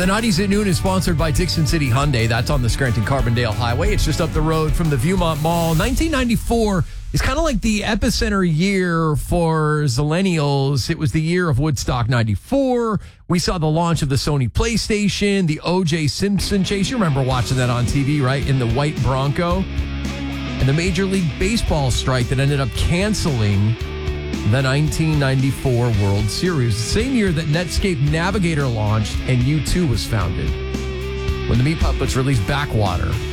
The 90s at Noon is sponsored by Dixon City Hyundai. That's on the Scranton-Carbondale Highway. It's just up the road from the Viewmont Mall. 1994 is kind of like the epicenter year for Zillennials. It was the year of Woodstock 94. We saw the launch of the Sony PlayStation, the O.J. Simpson chase. You remember watching that on TV, right? In the white Bronco. And the Major League Baseball strike that ended up canceling the 1994 World Series. The same year that Netscape Navigator launched and U2 was founded. When the Meat Puppets released Backwater.